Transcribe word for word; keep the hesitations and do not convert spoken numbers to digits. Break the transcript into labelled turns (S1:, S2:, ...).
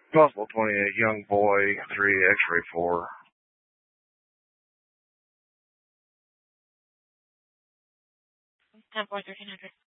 S1: Possible twenty-eight, young boy, three, X-ray four.
S2: ten four thirteen hundred.